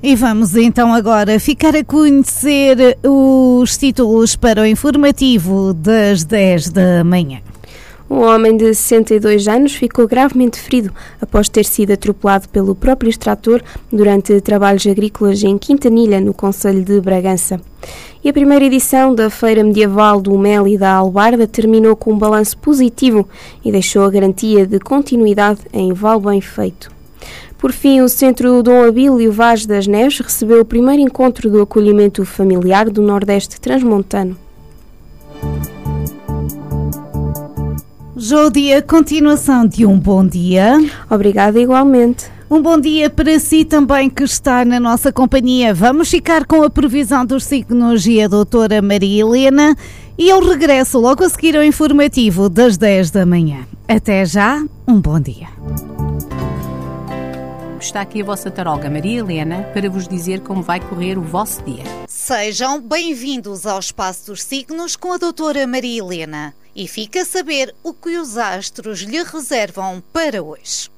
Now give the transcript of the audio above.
E vamos então agora ficar a conhecer os títulos para o informativo das 10 da manhã. Um homem de 62 anos ficou gravemente ferido após ter sido atropelado pelo próprio extrator durante trabalhos agrícolas em Quintanilha, no concelho de Bragança. E a primeira edição da Feira Medieval do Mel e da Albarda terminou com um balanço positivo e deixou a garantia de continuidade em Valbem Feito. Por fim, o Centro Dom Abílio Vaz das Neves recebeu o primeiro encontro do acolhimento familiar do Nordeste Transmontano. Jodi, a continuação de um bom dia. Obrigada igualmente. Um bom dia para si também que está na nossa companhia. Vamos ficar com a previsão dos signos e a doutora Maria Helena e eu regresso logo a seguir ao informativo das 10 da manhã. Até já, um bom dia. Está aqui a vossa taróloga Maria Helena para vos dizer como vai correr o vosso dia. Sejam bem-vindos ao Espaço dos Signos com a doutora Maria Helena e fica a saber o que os astros lhe reservam para hoje.